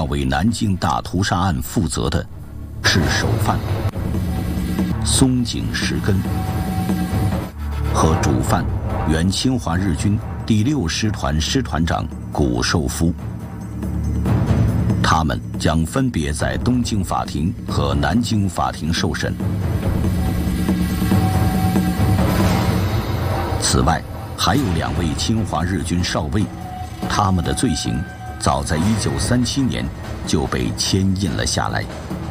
要为南京大屠杀案负责的是首犯松井石根和主犯原侵华日军第6师团师团长谷寿夫。他们将分别在东京法庭和南京法庭受审。此外，还有2位侵华日军少尉，他们的罪行早在1937年就被牵印了下来。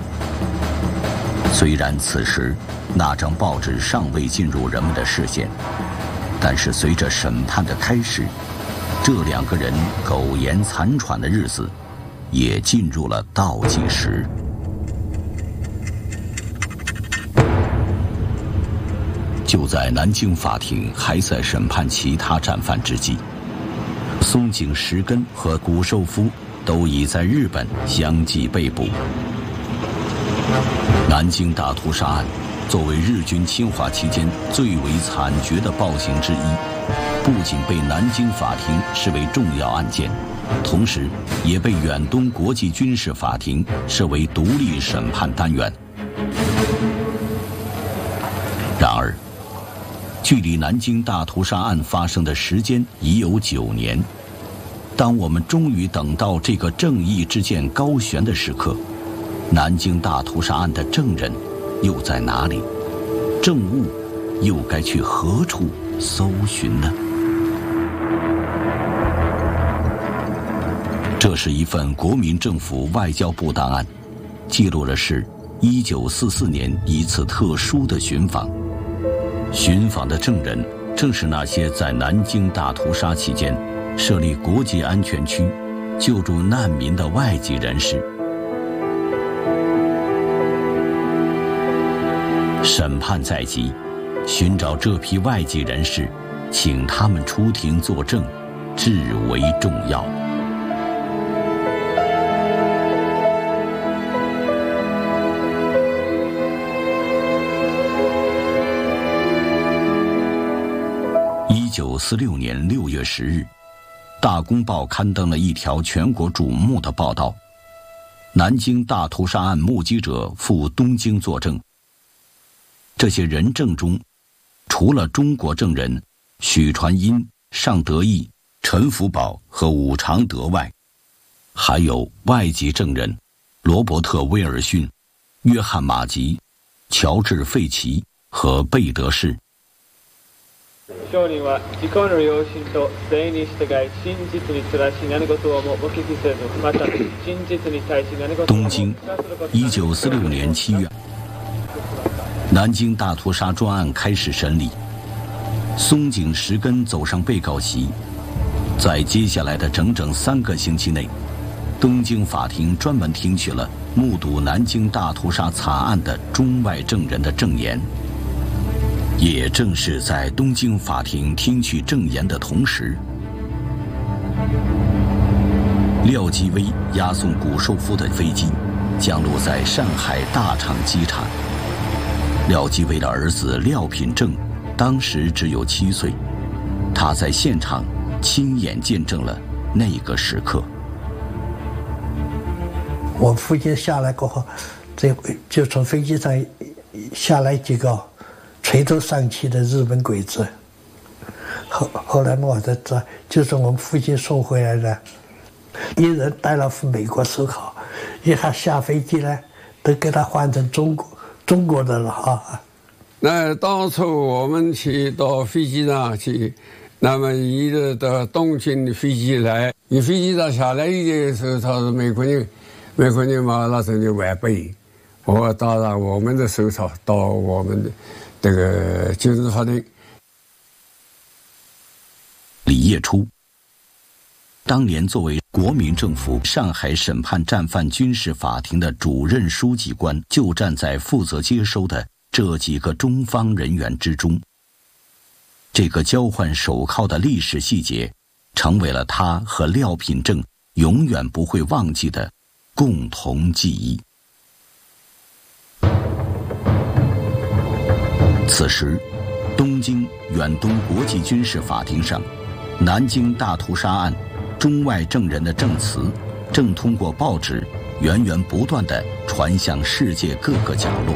虽然此时那张报纸尚未进入人们的视线，但是随着审判的开始，这2个人苟延残喘的日子也进入了倒计时。就在南京法庭还在审判其他战犯之际，松井石根和谷寿夫都已在日本相继被捕。南京大屠杀案作为日军侵华期间最为惨绝的暴行之一，不仅被南京法庭视为重要案件，同时也被远东国际军事法庭视为独立审判单元。然而，距离南京大屠杀案发生的时间已有9年。当我们终于等到这个正义之剑高悬的时刻，南京大屠杀案的证人又在哪里？证物又该去何处搜寻呢？这是一份国民政府外交部档案，记录的是1944年一次特殊的寻访。寻访的证人正是那些在南京大屠杀期间设立国际安全区、救助难民的外籍人士。审判在即，寻找这批外籍人士，请他们出庭作证，至为重要。1946年6月10日，《大公报》刊登了一条全国瞩目的报道：南京大屠杀案目击者赴东京作证。这些人证中，除了中国证人许传英、尚德义、陈福宝和武常德外，还有外籍证人罗伯特·威尔逊、约翰·马吉、乔治·费奇和贝德士。 証人は自己の良心と誠に従い真実に照らし何事をも目撃せず、また真実に対し何事をも东京，1946年7月，南京大屠杀专案开始审理。松井石根走上被告席，在接下来的整整3个星期内，东京法庭专门听取了目睹南京大屠杀惨案的中外证人的证言。也正是在东京法庭听取证言的同时，廖继威押送谷寿夫的飞机降落在上海大厂机场。廖继威的儿子廖品正当时只有7岁，他在现场亲眼见证了那个时刻。 我父亲下来过后，就从飞机上下来几个垂头丧气的日本鬼子。后来我才知道，就是我们父亲送回来的，一人戴了副美国手铐，一下下飞机呢，都给他换成中国的了啊。 那当初我们去到飞机上去，那么一直到东京的飞机来，你飞机上下来的时候，他是美国人嘛，那时候就晚辈，我当然我们的手抄到我们的这个军事法庭。 李业初，当年作为国民政府上海审判战犯军事法庭的主任书记官，就站在负责接收的这几个中方人员之中。这个交换手铐的历史细节，成为了他和廖品正永远不会忘记的共同记忆。此时，东京远东国际军事法庭上，南京大屠杀案中外证人的证词正通过报纸源源不断地传向世界各个角落。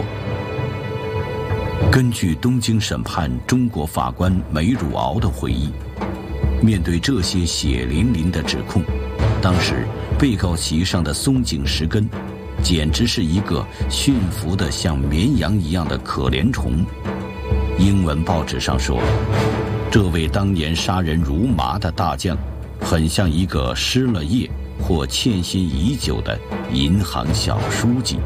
根据东京审判中国法官梅汝敖的回忆，面对这些血淋淋的指控，当时被告席上的松井石根简直是一个驯服的像绵羊一样的可怜虫。英文报纸上说，这位当年杀人如麻的大将很像一个失了业或欠薪已久的银行小书记。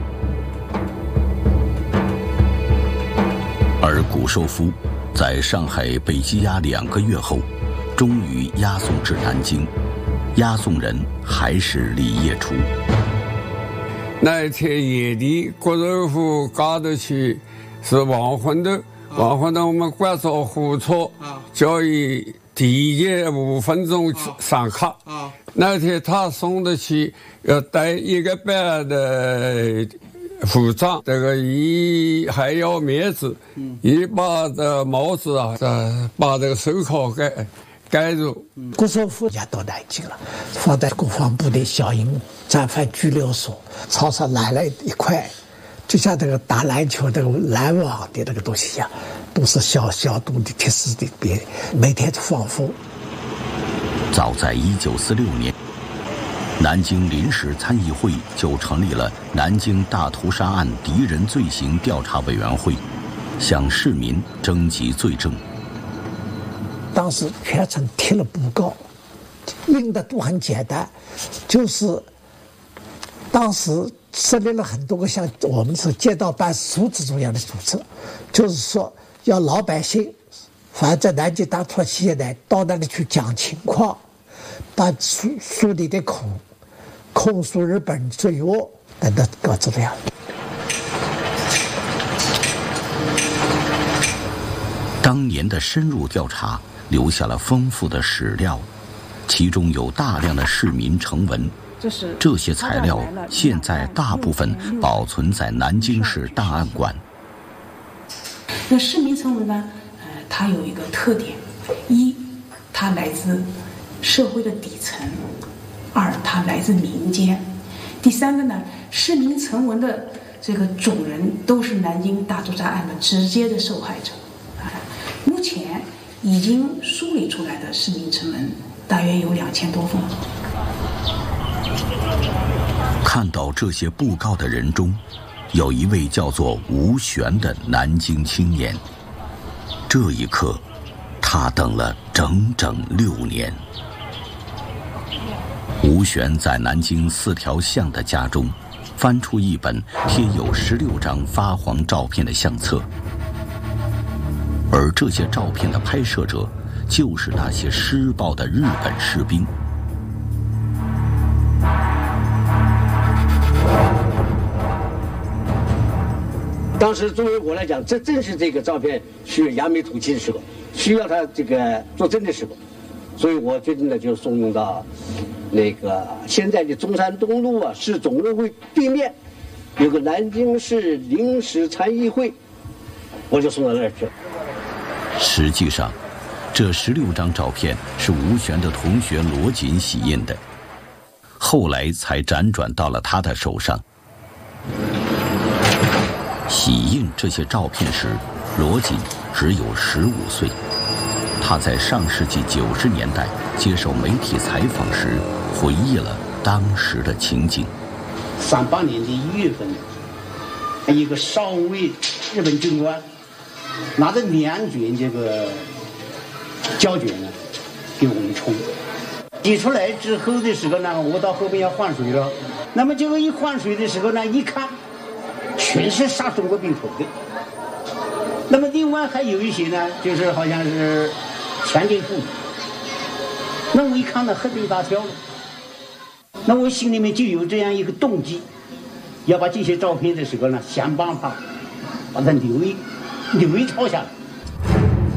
而谷寿夫在上海被羁押2个月后，终于押送至南京，押送人还是李业初。 那一天夜里，谷寿夫赶得去是黄昏的，黄昏的我们关照火车，叫以提前5分钟上课。那天他送的去要带1个半的服装，这个一还要面子，一把这帽子啊，把这个手铐盖住。 谷寿夫也到南京了，放在国防部的小营战犯拘留所，草上来了一块，就像这个打篮球那个篮网的那个东西一样，都是小洞的铁丝的边，每天都放风。 早在1946年，南京临时参议会就成立了南京大屠杀案敌人罪行调查委员会，向市民征集罪证。 当时全城贴了布告，印的都很简单，就是当时设立了很多个像我们是街道办书这种样的组织，就是说要老百姓反正在南京大屠杀期间呢，到那里去讲情况，把书里的控诉日本罪恶等等各种各样。 当年的深入调查留下了丰富的史料，其中有大量的市民成文。这些材料现在大部分保存在南京市档案馆。 那市民成文呢？它有一个特点：一，它来自社会的底层；二，它来自民间；第三个呢，市民成文的这个主人都是南京大屠杀案的直接的受害者。目前已经梳理出来的市民成文大约有2000多份。 看到这些布告的人中，有一位叫做吴玄的南京青年。这一刻，他等了整整6年。吴玄在南京4条巷的家中，翻出一本贴有16张发黄照片的相册，而这些照片的拍摄者，就是那些施暴的日本士兵。 当时作为我来讲，这正是这个照片需要扬眉吐气的时候，需要他这个做真的时候，所以我决定呢就送用到那个现在的中山东路市总务会对面有个南京市临时参议会，我就送到那儿去。 实际上，这16张照片是吴玄的同学罗锦洗印的，后来才辗转到了他的手上。洗印这些照片时，罗锦只有15岁。他在上世纪90年代接受媒体采访时，回忆了当时的情景。 38年的1月份，一个少尉日本军官拿着2卷这个胶卷呢，给我们冲。挤出来之后的时候呢，我到后面要换水了。那么结果一换水的时候呢，一看。全是杀中国病头的，那么另外还有一些呢，就是好像是强奸妇女。那我一看呢，黑的一大条了。那我心里面就有这样一个动机，要把这些照片的时候呢，想办法把它留一套下来。